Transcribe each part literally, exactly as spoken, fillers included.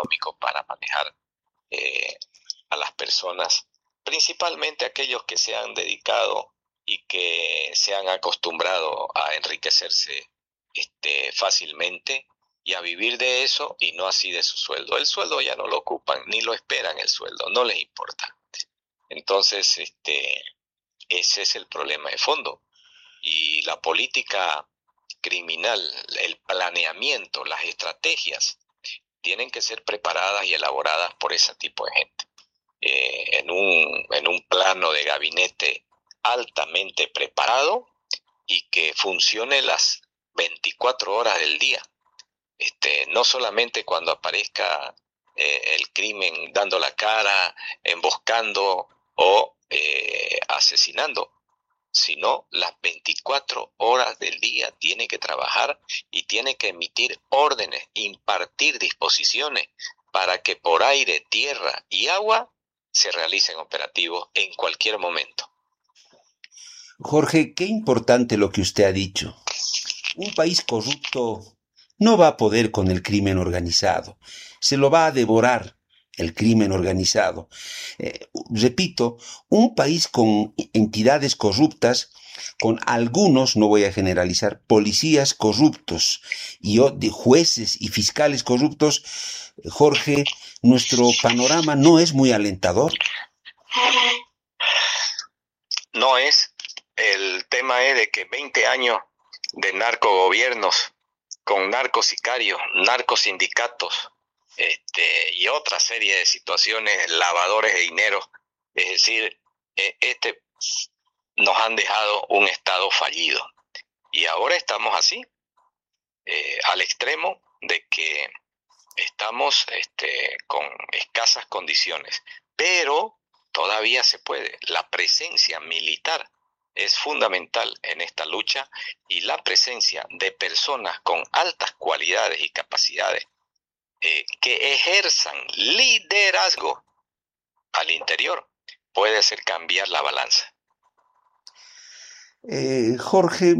económico para manejar eh, a las personas, principalmente aquellos que se han dedicado y que se han acostumbrado a enriquecerse este, fácilmente y a vivir de eso y no así de su sueldo. El sueldo ya no lo ocupan, ni lo esperan el sueldo, no les importa. Entonces, este, ese es el problema de fondo. Y la política criminal, el planeamiento, las estrategias, tienen que ser preparadas y elaboradas por ese tipo de gente. Eh, en un, en un plano de gabinete altamente preparado y que funcione las veinticuatro horas del día. Este, no solamente cuando aparezca eh, el crimen dando la cara, emboscando o eh, asesinando, sino las veinticuatro horas del día tiene que trabajar y tiene que emitir órdenes, impartir disposiciones para que por aire, tierra y agua se realicen operativos en cualquier momento. Jorge, qué importante lo que usted ha dicho. Un país corrupto no va a poder con el crimen organizado. Se lo va a devorar el crimen organizado. Eh, repito, un país con entidades corruptas, con algunos, no voy a generalizar, policías corruptos y de jueces y fiscales corruptos, Jorge, nuestro panorama no es muy alentador. No es. El tema es de que veinte años de narcogobiernos con narcosicarios, narcosindicatos este, y otra serie de situaciones, lavadores de dinero, es decir, eh, este nos han dejado un estado fallido. Y ahora estamos así, eh, al extremo de que estamos este, con escasas condiciones, pero todavía se puede. La presencia militar es fundamental en esta lucha y la presencia de personas con altas cualidades y capacidades eh, que ejerzan liderazgo al interior puede hacer cambiar la balanza. Eh, Jorge,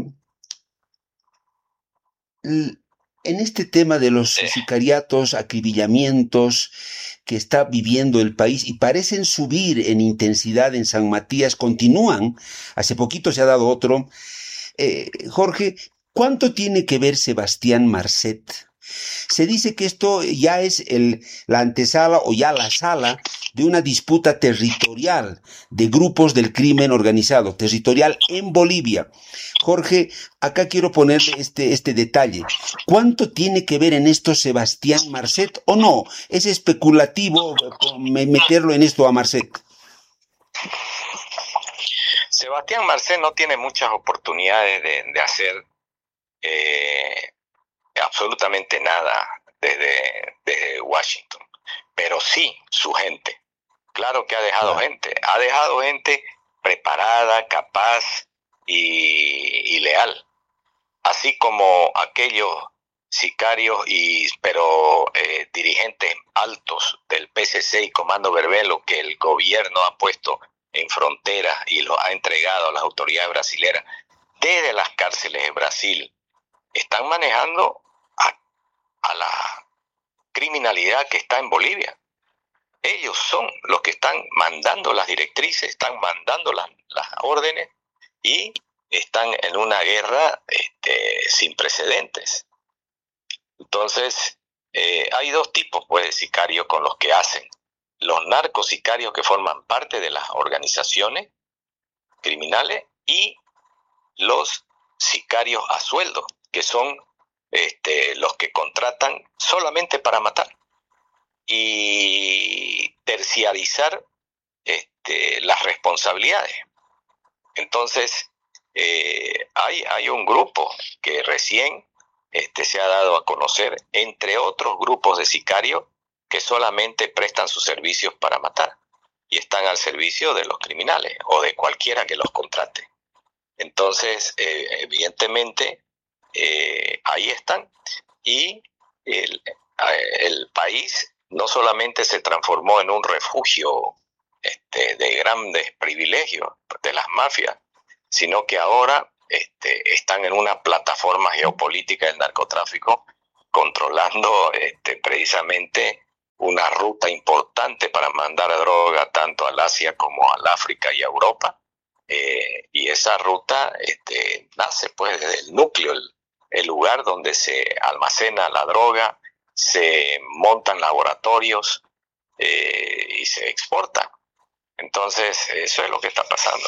en este tema de los sí. sicariatos, acribillamientos que está viviendo el país y parecen subir en intensidad en San Matías, continúan, hace poquito se ha dado otro. Eh, Jorge, ¿cuánto tiene que ver Sebastián Marcet? Se dice que esto ya es el, la antesala o ya la sala de una disputa territorial de grupos del crimen organizado, territorial en Bolivia. Jorge, acá quiero ponerle este, este detalle. ¿Cuánto tiene que ver en esto Sebastián Marcet o no? ¿Es especulativo meterlo en esto a Marcet? Sebastián Marcet no tiene muchas oportunidades de, de hacer eh, absolutamente nada desde, desde Washington, pero sí su gente. Claro que ha dejado ah. gente, ha dejado gente preparada, capaz y, y leal, así como aquellos sicarios y pero eh, dirigentes altos del P C C y Comando Verbelo que el gobierno ha puesto en fronteras y los ha entregado a las autoridades brasileras desde las cárceles de Brasil, están manejando a, a la criminalidad que está en Bolivia. Ellos son los que están mandando las directrices, están mandando las, las órdenes y están en una guerra este, sin precedentes. Entonces, eh, hay dos tipos pues, de sicarios con los que hacen. Los narcosicarios que forman parte de las organizaciones criminales y los sicarios a sueldo, que son este, los que contratan solamente para matar y terciarizar este, las responsabilidades. Entonces, eh, hay, hay un grupo que recién este, se ha dado a conocer, entre otros grupos de sicarios que solamente prestan sus servicios para matar y están al servicio de los criminales o de cualquiera que los contrate. Entonces, eh, evidentemente, eh, ahí están y el, el país no solamente se transformó en un refugio este, de grandes privilegios de las mafias, sino que ahora este, están en una plataforma geopolítica del narcotráfico controlando este, precisamente una ruta importante para mandar droga tanto al Asia como al África y a Europa. Eh, y esa ruta este, nace pues desde el núcleo, el, el lugar donde se almacena la droga, se montan laboratorios eh, y se exporta. Entonces, eso es lo que está pasando.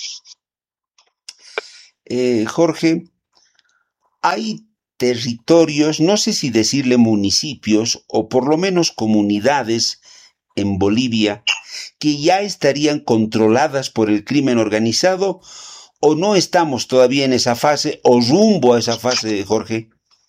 Eh, Jorge, hay territorios, no sé si decirle municipios o por lo menos comunidades en Bolivia que ya estarían controladas por el crimen organizado, o no estamos todavía en esa fase o rumbo a esa fase, Jorge.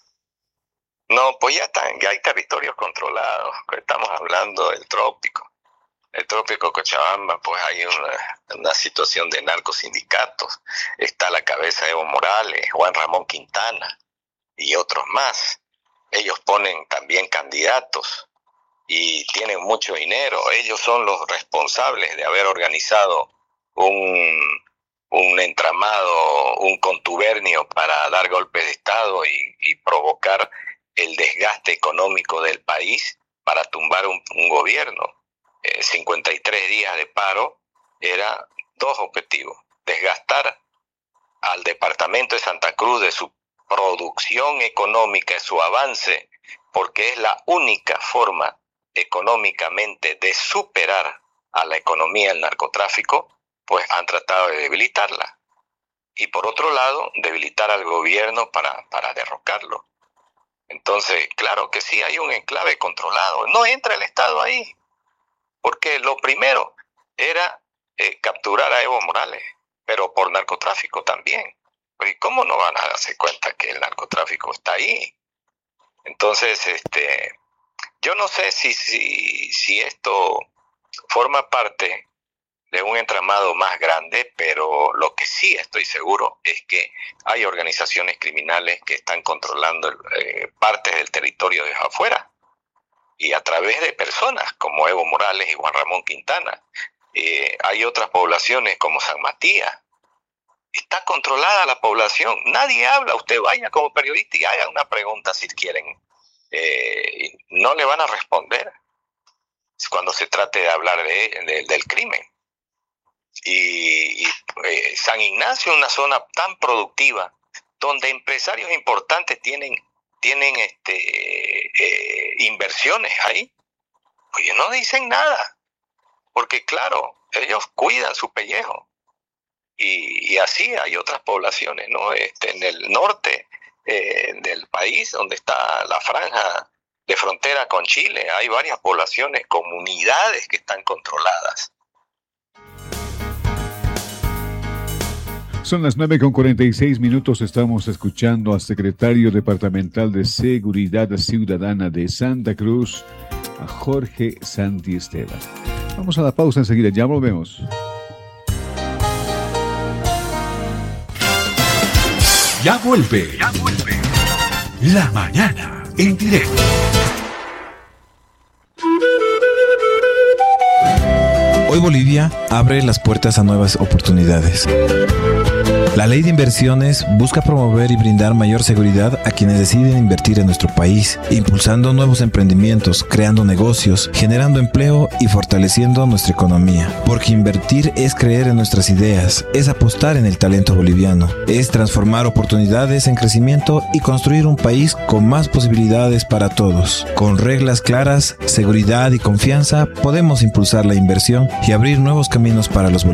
No, pues ya, están, ya hay territorios controlados. Estamos hablando del trópico. El trópico Cochabamba, pues hay una, una situación de narcosindicatos. Está a la cabeza de Evo Morales, Juan Ramón Quintana y otros más. Ellos ponen también candidatos y tienen mucho dinero. Ellos son los responsables de haber organizado un, un entramado, un contubernio para dar golpes de Estado y, y provocar el desgaste económico del país para tumbar un, un gobierno. Eh, cincuenta y tres días de paro era dos objetivos: desgastar al departamento de Santa Cruz de su producción económica, de su avance, porque es la única forma económicamente de superar a la economía del narcotráfico, pues han tratado de debilitarla. Y por otro lado, debilitar al gobierno para, para derrocarlo. Entonces, claro que sí, hay un enclave controlado. No entra el Estado ahí, porque lo primero era eh, capturar a Evo Morales, pero por narcotráfico también. ¿Y cómo no van a darse cuenta que el narcotráfico está ahí? Entonces, este, yo no sé si, si, si esto forma parte de un entramado más grande, pero lo que sí estoy seguro es que hay organizaciones criminales que están controlando eh, partes del territorio de afuera, y a través de personas como Evo Morales y Juan Ramón Quintana. Eh, hay otras poblaciones como San Matías. Está controlada la población, nadie habla. Usted vaya como periodista y haga una pregunta si quieren. Eh, no le van a responder cuando se trate de hablar de, de, del crimen. Y, y eh, San Ignacio es una zona tan productiva donde empresarios importantes tienen, tienen este, eh, inversiones ahí. Pues no dicen nada, porque claro, ellos cuidan su pellejo. Y, y así hay otras poblaciones, ¿no? Este, en el norte eh, del país, donde está la franja de frontera con Chile, hay varias poblaciones, comunidades que están controladas. Son las nueve con cuarenta y seis minutos, estamos escuchando al secretario departamental de Seguridad Ciudadana de Santa Cruz, a Jorge Santiesteban. Vamos a la pausa enseguida, ya volvemos. Ya vuelve, ya vuelve. La mañana en directo. Hoy Bolivia abre las puertas a nuevas oportunidades. La Ley de Inversiones busca promover y brindar mayor seguridad a quienes deciden invertir en nuestro país, impulsando nuevos emprendimientos, creando negocios, generando empleo y fortaleciendo nuestra economía. Porque invertir es creer en nuestras ideas, es apostar en el talento boliviano, es transformar oportunidades en crecimiento y construir un país con más posibilidades para todos. Con reglas claras, seguridad y confianza, podemos impulsar la inversión y abrir nuevos caminos para los bolivianos.